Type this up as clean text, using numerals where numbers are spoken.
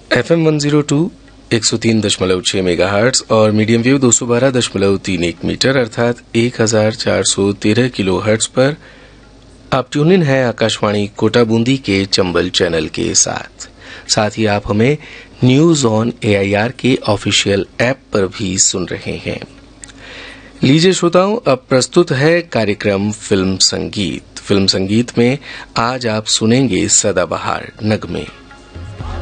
FM 102 103.6 megahertz और medium wave 212.31 metre अर्थात 1413 kilohertz पर आप ट्यून इन है आकाशवाणी कोटा बूंदी के चंबल चैनल के साथ ही आप हमें न्यूज ऑन AIR के ऑफिशियल ऐप पर भी सुन रहे हैं। लीजिए श्रोताओं, अब प्रस्तुत है कार्यक्रम फिल्म संगीत में आज आप सुनेंगे सदाबहार नगमे।